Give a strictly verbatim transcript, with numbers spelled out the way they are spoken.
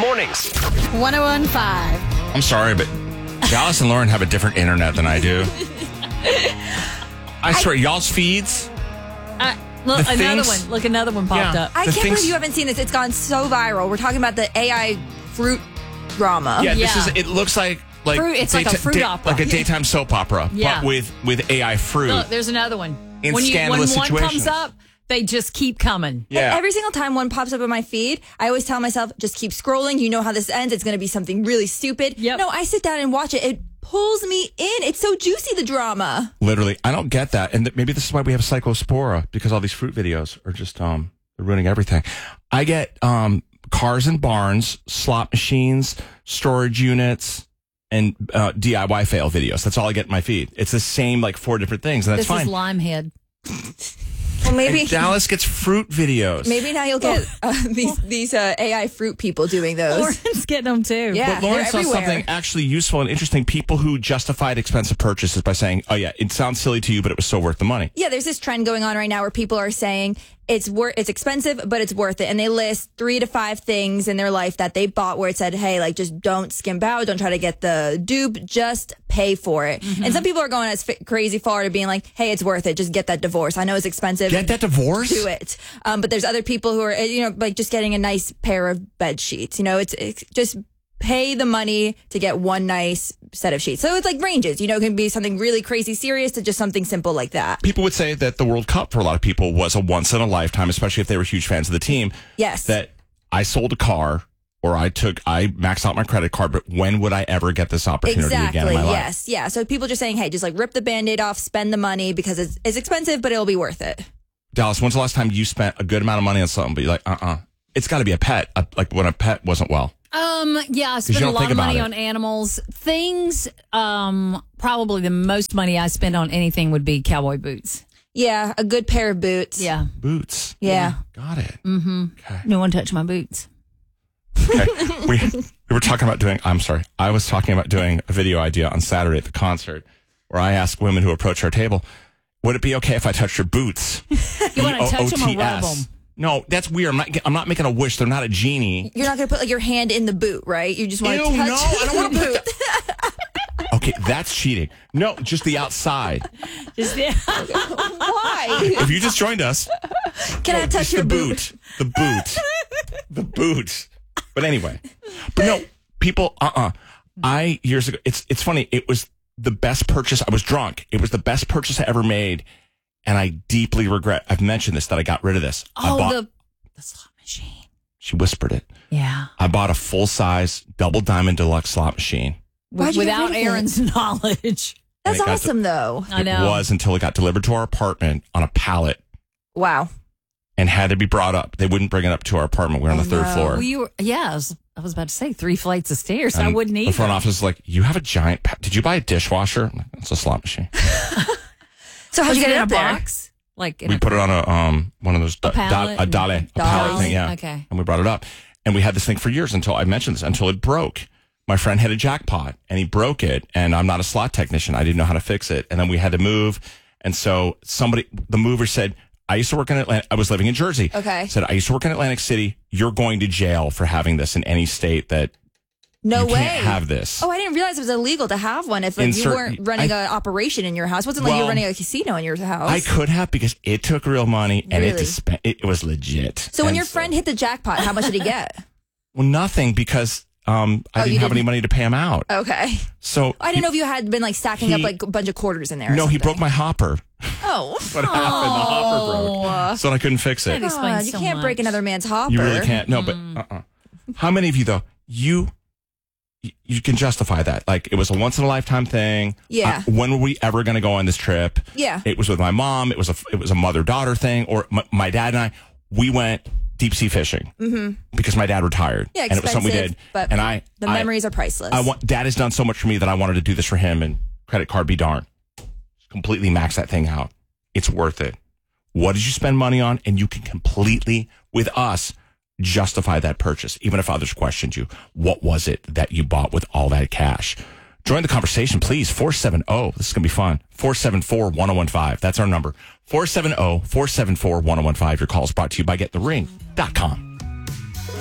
Mornings. one oh one point five. I'm sorry, but Dallas and Lauren have a different internet than I do. I swear, y'all's feeds. Uh, look, The another things- one. Look, another one popped Yeah. up. I The can't things- believe you haven't seen this. It's gone so viral. We're talking about the A I fruit drama. Yeah, Yeah. this is. It looks like like Fruit- it's like a dayti- fruit day- opera. like a daytime soap opera, Yeah. but with with A I fruit. Look, there's another one. In when you, scandalous when one situations. comes up, they just keep coming. yeah, And every single time one pops up on my feed, I always tell myself, just keep scrolling. You know how this ends. It's going to be something really stupid. Yep. No, I sit down and watch it. It pulls me in. It's so juicy, the drama. literally. I don't get that, and th- maybe this is why we have Psychospora, because all these fruit videos are just um they're ruining everything. I get um cars and barns, slot machines, storage units, and uh, D I Y fail videos. That's all I get in my feed. It's the same like four different things, and that's This fine. is Limehead. Well, maybe And Dallas gets fruit videos. maybe now you'll get uh, these these uh, A I fruit people doing those. Lauren's getting them too. Yeah. But Lauren they're saw everywhere. something actually useful and interesting. People who justified expensive purchases by saying, "Oh yeah, it sounds silly to you, but it was so worth the money." Yeah, there's this trend going on right now where people are saying it's worth it's expensive, but it's worth it, and they list three to five things in their life that they bought where it said, "Hey, like just don't skimp out, don't try to get the dupe, just pay for it." Mm-hmm. And some people are going as f- crazy far to being like, "Hey, it's worth it, just get that divorce. I know it's expensive, Get that divorce? do it." Um, but there's other people who are, you know, like just getting a nice pair of bed sheets. You know, it's, it's just pay the money to get one nice set of sheets. So it's like ranges. You know, it can be something really crazy serious to just something simple like that. People would say that the World Cup for a lot of people was a once in a lifetime, especially if they were huge fans of the team. Yes. That I sold a car or I took, I maxed out my credit card, but when would I ever get this opportunity Exactly. again in my life? Yes. Yeah. So people just saying, hey, just like rip the Band-Aid off, spend the money because it's, it's expensive, but it'll be worth it. Dallas, when's the last time you spent a good amount of money on something, but you're like, uh-uh. It's got to be a pet, a, like when a pet wasn't well. Um, yeah, I you spend a don't lot think of about money it. on animals. Things, um, probably the most money I spend on anything would be cowboy boots. Yeah. A good pair of boots. Yeah. Boots. Yeah. Got it. Mm-hmm. Okay. No one touch my boots. Okay. we, we were talking about doing, I'm sorry, I was talking about doing a video idea on Saturday at the concert where I asked women who approach our table, would it be okay if I touched your boots? You want to touch them or rub B O O T S. them? No, that's weird. I'm not, I'm not making a wish. They're not a genie. You're not going to put like your hand in the boot, right? You just want Ew, to touch no, I don't want the to boot. put that. Okay, that's cheating. No, just the outside. Just, Why? If you just joined us, Can I no, touch just your the boot? boot. The boot. The boot. But anyway, but no, people, uh-uh. I, years ago, it's it's funny. It was the best purchase. I was drunk. It was the best purchase I ever made. And I deeply regret, I've mentioned this, that I got rid of this. I oh, bought, the, the slot machine. she whispered it. Yeah. I bought a full-size double diamond deluxe slot machine. Why'd you get Without rid of it? Aaron's knowledge. That's And it got awesome, though. I know. It was until it got delivered to our apartment on a pallet Wow. and had to be brought up. They wouldn't bring it up to our apartment. We're on Oh, the third no. floor. Well, you were, yeah, I was, I was about to say three flights of stairs. I And wouldn't The either. front office is like, you have a giant, pa- did you buy a dishwasher? I'm like, it's a slot machine. So how'd Was you get it it in up a there? box? Like in We a, put it on a um one of those A pallet a dale, a and- pallet Dolls? thing, yeah. Okay. And we brought it up, and we had this thing for years until I mentioned this until it broke. My friend had a jackpot, and he broke it, and I'm not a slot technician. I didn't know how to fix it, and then we had to move, and so somebody, the mover said, "I used to work in Atlanta. I was living in Jersey. Okay. Said I used to work in Atlantic City. You're going to jail for having this in any state that No you way. can't have this." Oh, I didn't realize it was illegal to have one if like, you Insert- weren't running I- an operation in your house. It wasn't like you Well, were running a casino in your house. I could have because it took real money and it Really? disp- it was legit. so when And your friend hit the jackpot, how much did he get? well, nothing because um, I Oh, didn't you have any didn't- money to pay him out. Okay. So I didn't know if you had been like stacking up he- like a bunch of quarters in there. or No, he something. broke my hopper. Oh. What happened? The hopper broke, so I couldn't fix it. That explains God, you so can't break much. another man's hopper. You really can't. No, but uh-uh. How many of you though? You you can justify that. Like it was a once in a lifetime thing. Yeah. Uh, when were we ever going to go on this trip? Yeah. It was with my mom. It was a it was a mother daughter thing. Or my, my dad and I. We went deep sea fishing mm-hmm. because my dad retired. Yeah, and it was something we expensive, did. but and I The I, memories are priceless. I want dad has done so much for me that I wanted to do this for him and credit card be darned. Completely max that thing out. It's worth it. What did you spend money on? And you can completely, with us, justify that purchase. Even if others questioned you. What was it that you bought with all that cash? Join the conversation, please. four seven zero. This is going to be fun. four seven four, one zero one five. That's our number. four seven zero, four seven four, one zero one five. Your call is brought to you by get the ring dot com.